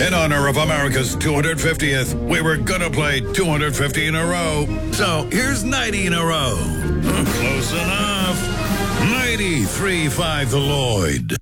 In honor of America's 250th, we were gonna play 250 in a row. So here's 90 in a row. Close enough. 93.5 The Lloyd.